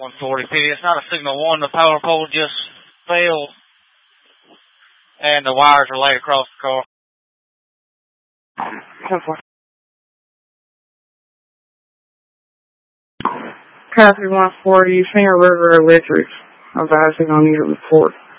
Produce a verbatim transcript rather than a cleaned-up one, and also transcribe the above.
one forty P D. It's not a signal one. The power pole just failed, and the wires are laid across the car. Copy one forty, Singer River Electric, advising on your report.